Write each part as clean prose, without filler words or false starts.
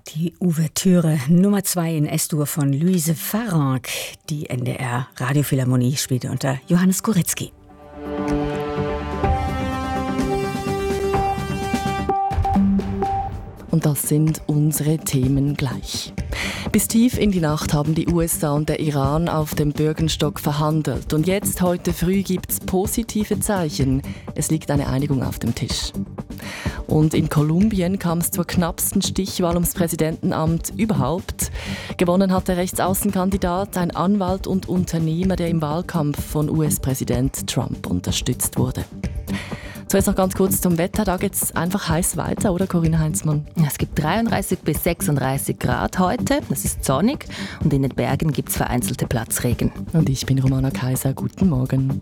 Die Ouvertüre Nummer 2 in S-Dur von Louise Farrenc. Die NDR Radiophilharmonie spielte unter Johannes Korecki. Und das sind unsere Themen gleich. Bis tief in die Nacht haben die USA und der Iran auf dem Bürgenstock verhandelt. Und jetzt, heute früh, gibt es positive Zeichen. Es liegt eine Einigung auf dem Tisch. Und in Kolumbien kam es zur knappsten Stichwahl ums Präsidentenamt überhaupt. Gewonnen hat der Rechtsaußenkandidat, ein Anwalt und Unternehmer, der im Wahlkampf von US-Präsident Trump unterstützt wurde. Zuerst noch ganz kurz zum Wetter. Da geht es einfach heiß weiter, oder Corinna Heinzmann? Es gibt 33 bis 36 Grad heute. Es ist sonnig und in den Bergen gibt es vereinzelte Platzregen. Und ich bin Romana Kaiser. Guten Morgen.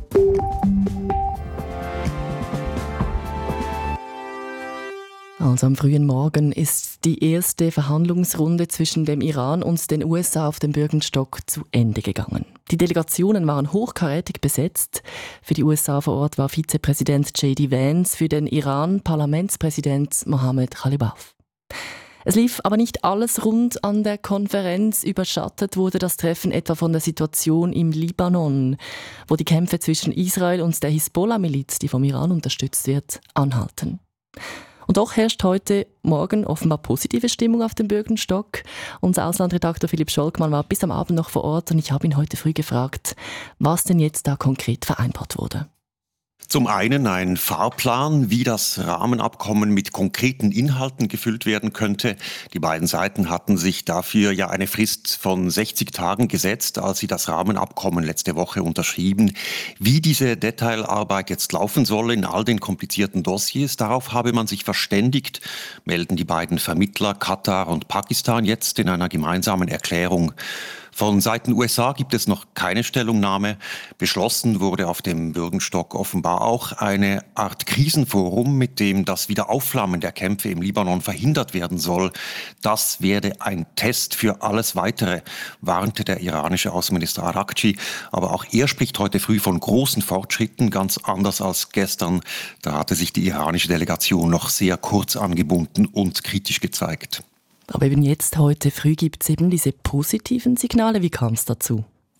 Also am frühen Morgen ist die erste Verhandlungsrunde zwischen dem Iran und den USA auf dem Bürgenstock zu Ende gegangen. Die Delegationen waren hochkarätig besetzt. Für die USA vor Ort war Vizepräsident J.D. Vance, für den Iran Parlamentspräsident Mohammad Khalibaf. Es lief aber nicht alles rund an der Konferenz. Überschattet wurde das Treffen etwa von der Situation im Libanon, wo die Kämpfe zwischen Israel und der Hisbollah-Miliz, die vom Iran unterstützt wird, anhalten. Und doch herrscht heute Morgen offenbar positive Stimmung auf dem Bürgenstock. Unser Auslandredakteur Philipp Scholkmann war bis am Abend noch vor Ort und ich habe ihn heute früh gefragt, was denn jetzt da konkret vereinbart wurde. Zum einen ein Fahrplan, wie das Rahmenabkommen mit konkreten Inhalten gefüllt werden könnte. Die beiden Seiten hatten sich dafür ja eine Frist von 60 Tagen gesetzt, als sie das Rahmenabkommen letzte Woche unterschrieben. Wie diese Detailarbeit jetzt laufen soll in all den komplizierten Dossiers, darauf habe man sich verständigt, melden die beiden Vermittler Katar und Pakistan jetzt in einer gemeinsamen Erklärung. Von Seiten USA gibt es noch keine Stellungnahme. Beschlossen wurde auf dem Bürgenstock offenbar auch eine Art Krisenforum, mit dem das Wiederaufflammen der Kämpfe im Libanon verhindert werden soll. Das werde ein Test für alles Weitere, warnte der iranische Außenminister Araghchi. Aber auch er spricht heute früh von großen Fortschritten, ganz anders als gestern. Da hatte sich die iranische Delegation noch sehr kurz angebunden und kritisch gezeigt. Aber eben jetzt, heute früh, gibt es eben diese positiven Signale. Wie kam es dazu?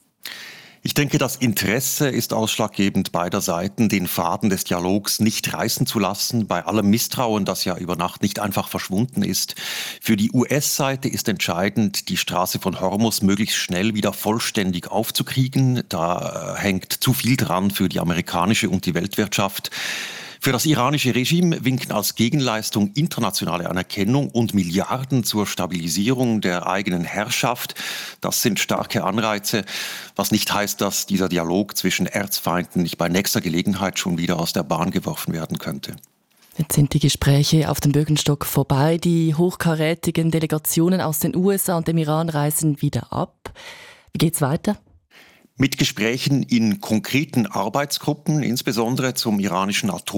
Ich denke, das Interesse ist ausschlaggebend beider Seiten, den Faden des Dialogs nicht reißen zu lassen, bei allem Misstrauen, das ja über Nacht nicht einfach verschwunden ist. Für die US-Seite ist entscheidend, die Straße von Hormuz möglichst schnell wieder vollständig aufzukriegen. Da hängt zu viel dran für die amerikanische und die Weltwirtschaft. Für das iranische Regime winken als Gegenleistung internationale Anerkennung und Milliarden zur Stabilisierung der eigenen Herrschaft. Das sind starke Anreize, was nicht heißt, dass dieser Dialog zwischen Erzfeinden nicht bei nächster Gelegenheit schon wieder aus der Bahn geworfen werden könnte. Jetzt sind die Gespräche auf dem Bürgenstock vorbei. Die hochkarätigen Delegationen aus den USA und dem Iran reisen wieder ab. Wie geht's weiter? Mit Gesprächen in konkreten Arbeitsgruppen, insbesondere zum iranischen